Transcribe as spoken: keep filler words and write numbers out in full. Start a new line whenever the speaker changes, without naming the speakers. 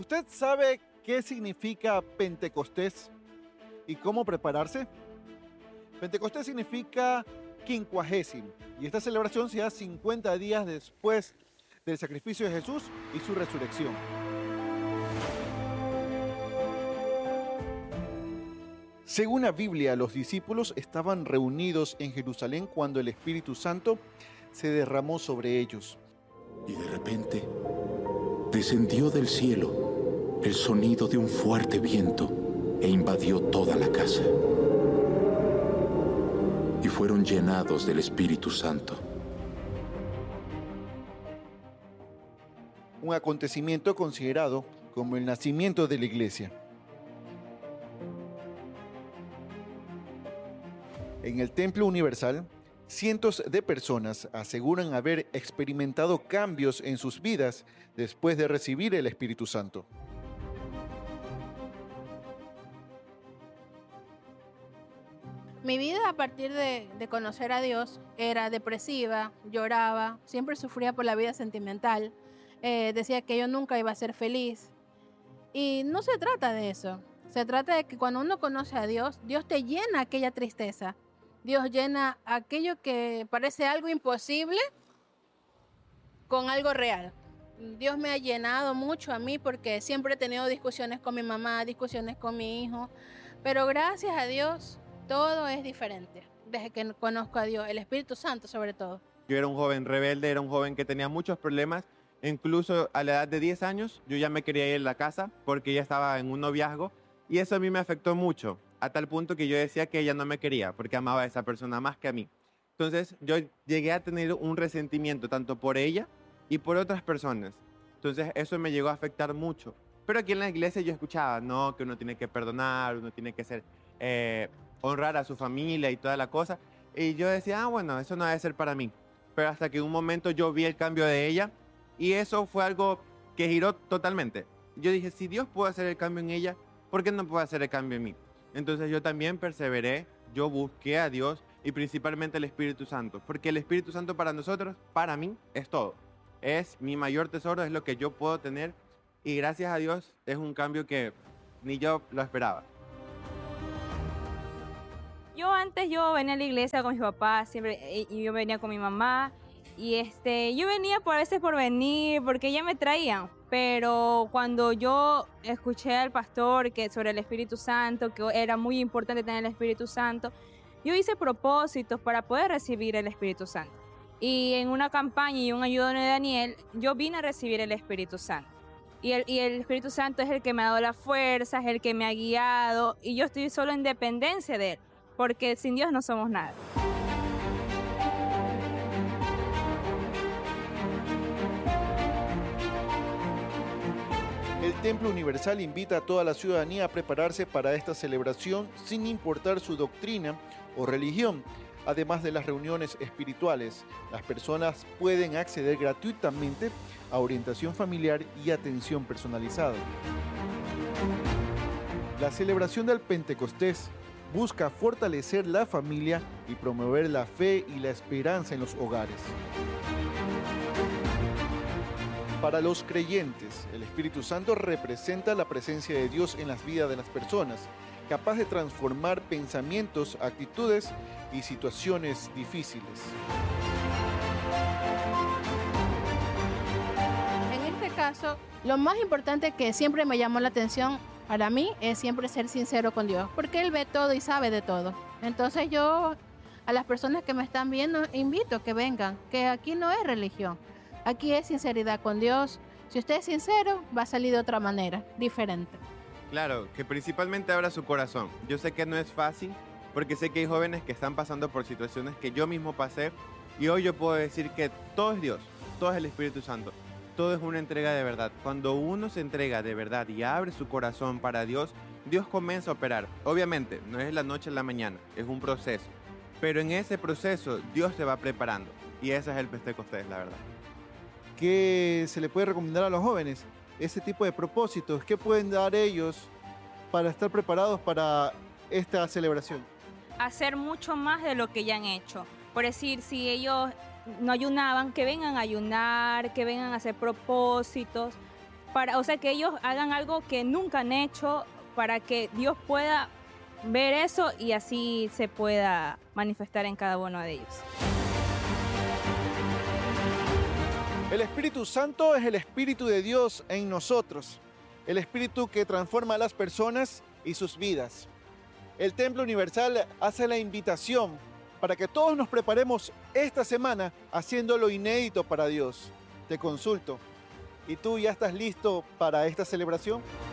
¿Usted sabe qué significa Pentecostés y cómo prepararse? Pentecostés significa quincuagésimo y esta celebración se da cincuenta días después del sacrificio de Jesús y su resurrección. Según la Biblia, los discípulos estaban reunidos en Jerusalén cuando el Espíritu Santo se derramó sobre ellos.
Y de repente descendió del cielo el sonido de un fuerte viento e invadió toda la casa. Y fueron llenados del Espíritu Santo.
Un acontecimiento considerado como el nacimiento de la iglesia. En el Templo Universal, cientos de personas aseguran haber experimentado cambios en sus vidas después de recibir el Espíritu Santo.
Mi vida a partir de, de conocer a Dios era depresiva, lloraba, siempre sufría por la vida sentimental, eh, decía que yo nunca iba a ser feliz. Y no se trata de eso, se trata de que cuando uno conoce a Dios, Dios te llena aquella tristeza. Dios llena aquello que parece algo imposible con algo real. Dios me ha llenado mucho a mí porque siempre he tenido discusiones con mi mamá, discusiones con mi hijo, pero gracias a Dios todo es diferente desde que conozco a Dios, el Espíritu Santo sobre todo.
Yo era un joven rebelde, era un joven que tenía muchos problemas, incluso a la edad de diez años yo ya me quería ir a la casa porque ya estaba en un noviazgo y eso a mí me afectó mucho. A tal punto que yo decía que ella no me quería porque amaba a esa persona más que a mí. Entonces yo llegué a tener un resentimiento tanto por ella y por otras personas. Entonces eso me llegó a afectar mucho. Pero aquí en la iglesia yo escuchaba, no, que uno tiene que perdonar, uno tiene que ser, eh, honrar a su familia y toda la cosa. Y yo decía, ah, bueno, eso no debe ser para mí. Pero hasta que en un momento yo vi el cambio de ella y eso fue algo que giró totalmente. Yo dije, si Dios puede hacer el cambio en ella, ¿por qué no puede hacer el cambio en mí? Entonces yo también perseveré, yo busqué a Dios y principalmente el Espíritu Santo, porque el Espíritu Santo para nosotros, para mí, es todo. Es mi mayor tesoro, es lo que yo puedo tener y gracias a Dios es un cambio que ni yo lo esperaba.
Yo antes yo venía a la iglesia con mis papás, siempre, y yo venía con mi mamá y este, yo venía por a veces por venir, porque ya me traían. Pero cuando yo escuché al pastor que sobre el Espíritu Santo, que era muy importante tener el Espíritu Santo, yo hice propósitos para poder recibir el Espíritu Santo. Y en una campaña y un ayudón de Daniel, yo vine a recibir el Espíritu Santo. Y el, y el Espíritu Santo es el que me ha dado la fuerza, es el que me ha guiado, y yo estoy solo en dependencia de Él, porque sin Dios no somos nada.
El Templo Universal invita a toda la ciudadanía a prepararse para esta celebración sin importar su doctrina o religión. Además de las reuniones espirituales, las personas pueden acceder gratuitamente a orientación familiar y atención personalizada. La celebración del Pentecostés busca fortalecer la familia y promover la fe y la esperanza en los hogares. Para los creyentes, el Espíritu Santo representa la presencia de Dios en las vidas de las personas, capaz de transformar pensamientos, actitudes y situaciones difíciles.
En este caso, lo más importante que siempre me llamó la atención para mí es siempre ser sincero con Dios, porque Él ve todo y sabe de todo. Entonces yo a las personas que me están viendo invito a que vengan, que aquí no es religión. Aquí es sinceridad con Dios. Si usted es sincero, va a salir de otra manera, diferente.
Claro, que principalmente abra su corazón. Yo sé que no es fácil, porque sé que hay jóvenes que están pasando por situaciones que yo mismo pasé, y hoy yo puedo decir que todo es Dios, todo es el Espíritu Santo, todo es una entrega de verdad. Cuando uno se entrega de verdad y abre su corazón para Dios, Dios comienza a operar. Obviamente, no es la noche a la mañana, es un proceso. Pero en ese proceso, Dios se va preparando, y ese es el Pentecostés, la verdad.
¿Qué se le puede recomendar a los jóvenes? Ese tipo de propósitos, ¿qué pueden dar ellos para estar preparados para esta celebración?
Hacer mucho más de lo que ya han hecho. Por decir, si ellos no ayunaban, que vengan a ayunar, que vengan a hacer propósitos, para, o sea, que ellos hagan algo que nunca han hecho para que Dios pueda ver eso y así se pueda manifestar en cada uno de ellos.
El Espíritu Santo es el Espíritu de Dios en nosotros, el Espíritu que transforma a las personas y sus vidas. El Templo Universal hace la invitación para que todos nos preparemos esta semana haciendo lo inédito para Dios. Te consulto, ¿y tú ya estás listo para esta celebración?